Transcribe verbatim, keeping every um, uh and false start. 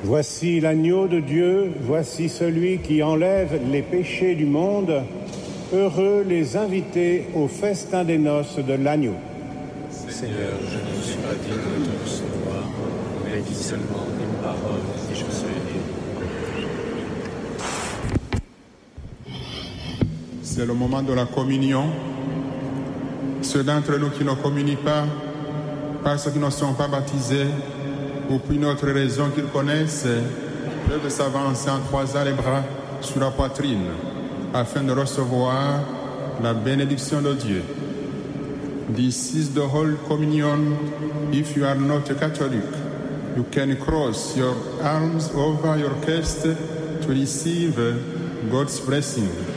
Voici l'agneau de Dieu, voici celui qui enlève les péchés du monde. Heureux les invités au festin des noces de l'agneau. Seigneur, je ne suis pas digne de te recevoir, mais dis seulement une parole et je serai guéri. C'est le moment de la communion. Ceux d'entre nous qui ne communient pas, parce qu'ils ne sont pas baptisés, ou pour une autre raison qu'ils connaissent, peuvent s'avancer en croisant les bras sur la poitrine, afin de recevoir la bénédiction de Dieu. This is the Holy Communion. If you are not a Catholic, you can cross your arms over your chest to receive God's blessing.